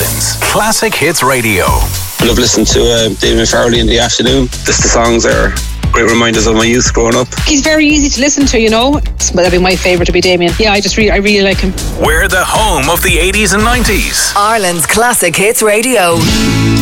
Ireland's Classic Hits Radio. I love listening to Damien Farrelly in the afternoon. Just the songs are great reminders of my youth growing up. He's very easy to listen to, you know. That'd be my favourite to be Damien. Yeah, I really like him. We're the home of the 80s and 90s. Ireland's Classic Hits Radio.